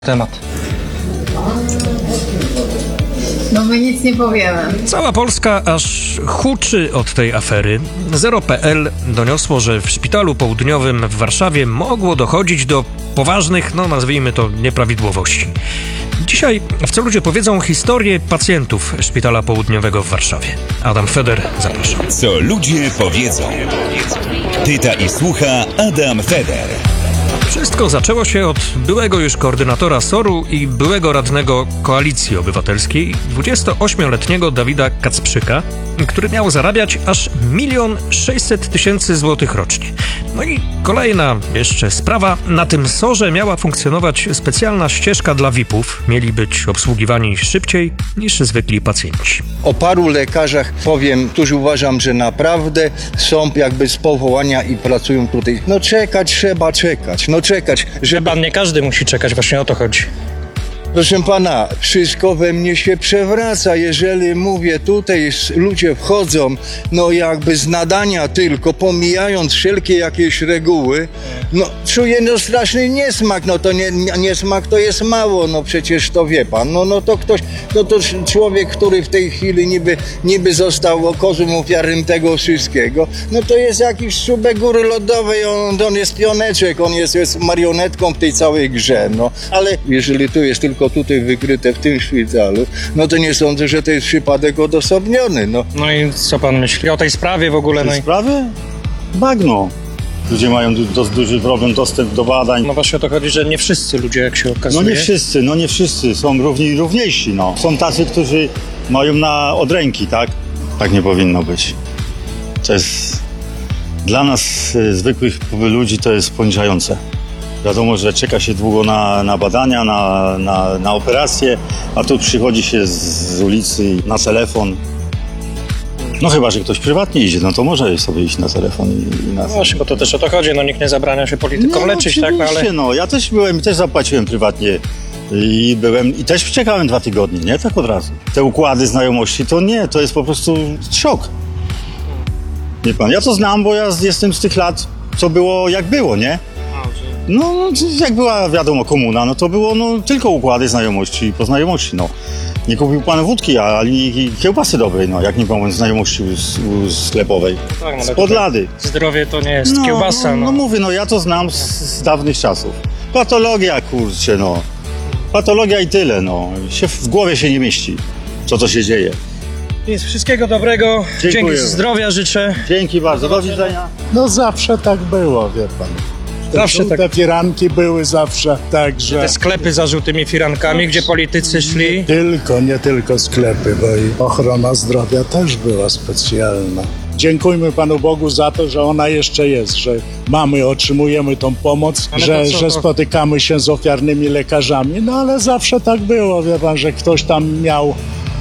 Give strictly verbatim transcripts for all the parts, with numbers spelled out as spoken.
temat. No my nic nie powiemy. Cała Polska aż huczy od tej afery. Zero kropka pe el doniosło, że w szpitalu południowym w Warszawie mogło dochodzić do poważnych, no nazwijmy to, nieprawidłowości. Dzisiaj w Co Ludzie Powiedzą historię pacjentów Szpitala Południowego w Warszawie. Adam Feder, zapraszam. Co ludzie powiedzą. Pyta i słucha Adam Feder. Wszystko zaczęło się od byłego już koordynatora soru i byłego radnego Koalicji Obywatelskiej, dwudziestoośmioletniego Dawida Kacprzyka, który miał zarabiać aż milion sześćset tysięcy złotych rocznie. No i kolejna jeszcze sprawa. Na tym sorze miała funkcjonować specjalna ścieżka dla V I P-ów. Mieli być obsługiwani szybciej niż zwykli pacjenci. O paru lekarzach powiem, którzy uważam, że naprawdę są jakby z powołania i pracują tutaj. No czekać trzeba czekać, no czekać. Że pan nie każdy musi czekać, właśnie o to chodzi. Proszę pana, wszystko we mnie się przewraca, jeżeli mówię, tutaj ludzie wchodzą, no jakby z nadania tylko, pomijając wszelkie jakieś reguły, no czuję no straszny niesmak, no to nie, niesmak to jest mało, no przecież to wie pan, no, no to ktoś, no to człowiek, który w tej chwili niby, niby został kozłem ofiarnym tego wszystkiego, no to jest jakiś czubek góry lodowej, on, on jest pioneczek, on jest, jest marionetką w tej całej grze, no, ale jeżeli tu jest tylko tutaj wykryte w tym szpitalu, no to nie sądzę, że to jest przypadek odosobniony, no. No i co pan myśli o tej sprawie w ogóle? No, i... sprawy? Bagno. Ludzie mają du- do, duży problem, dostęp do badań. no właśnie o to chodzi, że nie wszyscy ludzie, jak się okazuje. No nie wszyscy, no nie wszyscy są równi i równiejsi, no. Są tacy, którzy mają na od ręki, tak? Tak nie powinno być. To jest dla nas, y, zwykłych ludzi, to jest poniżające. Wiadomo, że czeka się długo na, na badania, na, na, na operacje, a tu przychodzi się z, z ulicy na telefon. No chyba, że ktoś prywatnie idzie, no to może sobie iść na telefon i, i na... No właśnie, bo to też o to chodzi, no nikt nie zabrania się politykom no, leczyć, tak? No, ale... no, ja też byłem, też zapłaciłem prywatnie i byłem, i też czekałem dwa tygodnie, nie? Tak od razu. Te układy znajomości, to nie, to jest po prostu szok. Nie pan, ja to znam, bo ja jestem z tych lat, co było, jak było, nie? No, jak była, wiadomo, komuna, no to było no, tylko układy znajomości i poznajomości, no. Nie kupił pan wódki, ani kiełbasy dobrej, no, jak nie pan znajomości z, z sklepowej. Tak, no, z podlady. Zdrowie to nie jest No, kiełbasa, no, no. no mówię, no ja to znam z, z dawnych czasów. Patologia, kurczę, no. Patologia i tyle, no. Się w głowie się nie mieści, co to się dzieje. Więc wszystkiego dobrego, Dziękuję. dzięki, zdrowia życzę. Dzięki bardzo, do widzenia. No zawsze tak było, wie pan. Te Zawsze żółte tak. firanki były zawsze, także... Te sklepy za żółtymi firankami, gdzie politycy szli. Tylko, nie tylko sklepy, bo i ochrona zdrowia też była specjalna. Dziękujmy Panu Bogu za to, że ona jeszcze jest, że mamy, otrzymujemy tą pomoc, Ale że, to co, że to- spotykamy się z ofiarnymi lekarzami, no ale zawsze tak było, wie pan, że ktoś tam miał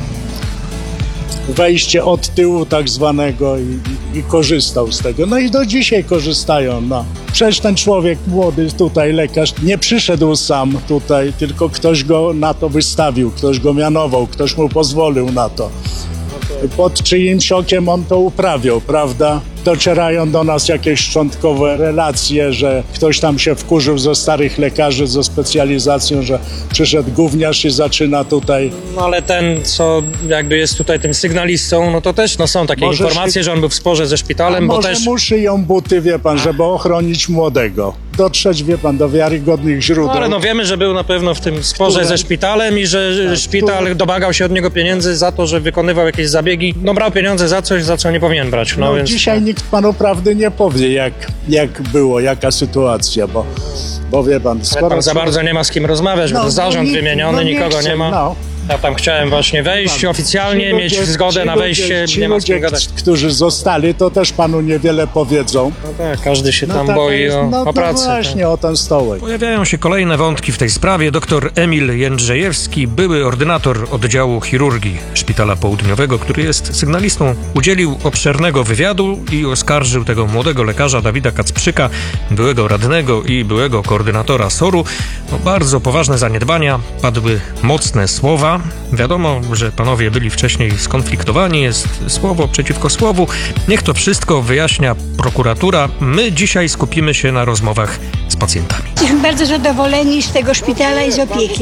wejście od tyłu tak zwanego i, i, i korzystał z tego. No i do dzisiaj korzystają, no. Przecież ten człowiek młody tutaj, lekarz, nie przyszedł sam tutaj, tylko ktoś go na to wystawił, ktoś go mianował, ktoś mu pozwolił na to. Pod czyimś okiem on to uprawiał, prawda? Docierają do nas jakieś szczątkowe relacje, że ktoś tam się wkurzył ze starych lekarzy ze specjalizacją, że przyszedł gówniarz i zaczyna tutaj... No ale ten, co jakby jest tutaj tym sygnalistą, no to też no, są takie Może informacje, szpi- że on był w sporze ze szpitalem, bo Może też... mu szyją buty, wie pan, żeby ochronić młodego. Dotrzeć, wie pan, do wiarygodnych źródeł. No ale no wiemy, że był na pewno w tym sporze Które- ze szpitalem i że Tak, szpital które- domagał się od niego pieniędzy za to, że wykonywał jakieś zabiegi. No brał pieniądze za coś, za co nie powinien brać. No, No, więc... dzisiaj nikt panu prawdy nie powie, jak, jak było, jaka sytuacja, bo, bo wie pan... Ale skoro tam za człowiek- bardzo nie ma z kim rozmawiać, bo to zarząd nikt- wymieniony, no nikogo chce, nie ma. No. Ja tam chciałem właśnie wejść oficjalnie, Ci mieć ludzie- zgodę ci na ludzie- wejście, ci nie ma z kim ludzie, gadać. którzy zostali, to też panu niewiele powiedzą. No tak, każdy się tam tak boi jest, o, no, o to pracę. właśnie, o ten stołek. Pojawiają się kolejne wątki w tej sprawie. Doktor Emil Jędrzejewski, były ordynator oddziału chirurgii Szpitala Południowego, który jest sygnalistą, udzielił obszernego wywiadu i oskarżył tego młodego lekarza Dawida Kacprzyka, byłego radnego i byłego koordynatora soru, o bardzo poważne zaniedbania. Padły mocne słowa. Wiadomo, że panowie byli wcześniej skonfliktowani, jest słowo przeciwko słowu. Niech to wszystko wyjaśnia prokuratura. My dzisiaj skupimy się na rozmowach z pacjentami. Jesteśmy bardzo zadowoleni z tego szpitala i z opieki.